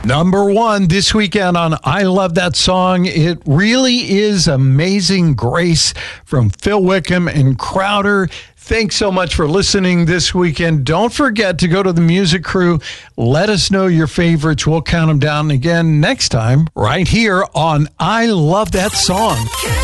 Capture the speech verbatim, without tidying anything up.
Number one this weekend on I Love That Song. It really is Amazing Grace from Phil Wickham and Crowder. Thanks so much for listening this weekend. Don't forget to go to the Music Crew. Let us know your favorites. We'll count them down again next time right here on I Love That Song.